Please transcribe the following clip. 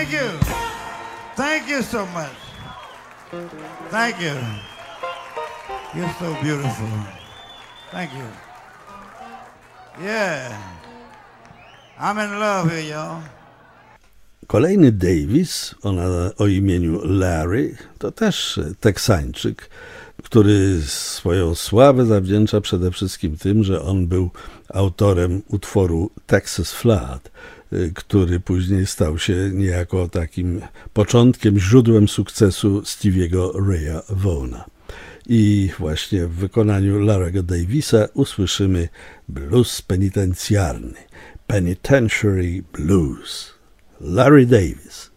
Thank you. Thank you so much. Thank you. You're so beautiful. Thank you. Yeah. I'm in love here, y'all. Kolejny Davis, o imieniu Larry, to też Teksańczyk, który swoją sławę zawdzięcza przede wszystkim tym, że on był autorem utworu Texas Flood, który później stał się niejako takim początkiem, źródłem sukcesu Stevie'ego Raya Vaughna. I właśnie w wykonaniu Larry'ego Davisa usłyszymy blues penitencjarny, Penitentiary Blues. Larry Davis.